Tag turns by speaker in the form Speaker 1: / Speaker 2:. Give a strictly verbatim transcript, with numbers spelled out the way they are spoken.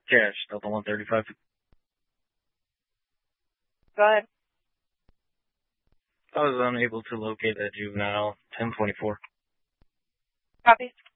Speaker 1: Cash, Delta one thirty-five.
Speaker 2: Go ahead.
Speaker 1: I was unable to locate that juvenile. ten twenty-four.
Speaker 2: Copy.